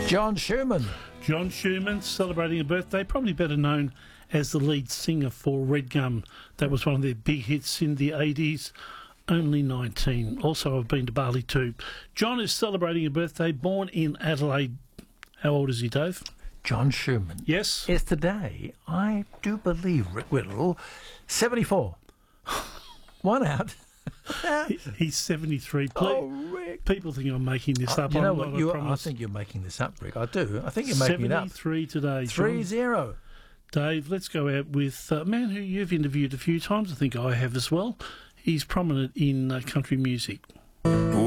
John Schumann. John Schumann celebrating a birthday, probably better known as the lead singer for Red Gum. That was one of their big hits in the 80s. Only 19. Also, I've been to Bali too. John is celebrating a birthday, born in Adelaide. How old is he, Dave? John Schumann. Yes? It's today, I do believe, Rick Whittle, 74. One out. He's 73. Oh, Rick. People think I'm making this up. You know I'm what? not, I think you're making this up, Rick. I do. I think you're making it up. 73 today, John. 3-0. Dave, let's go out with a man who you've interviewed a few times. I think I have as well. He's prominent in country music.